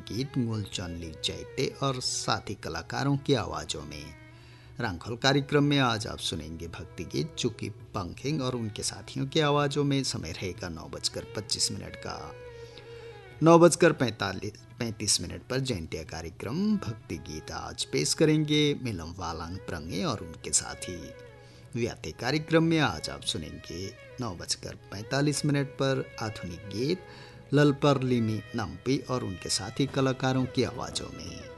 गीत मूलचंद जैते और साथी कलाकारों की आवाज़ों में। रामखोल कार्यक्रम में आज आप सुनेंगे भक्ति गीत चुकी पंखेंग और उनके साथियों की आवाज़ों में। समय रहेगा 9:25 का। 9:35 पर जयंतिया कार्यक्रम भक्ति गीत आज पेश करेंगे मिलम वालांग प्रंगे और उनके साथी। व्याते कार्यक्रम में आज आप सुनेंगे 9:45 पर आधुनिक गीत ललपर लिमी नम्पी और उनके साथी कलाकारों की आवाज़ों में।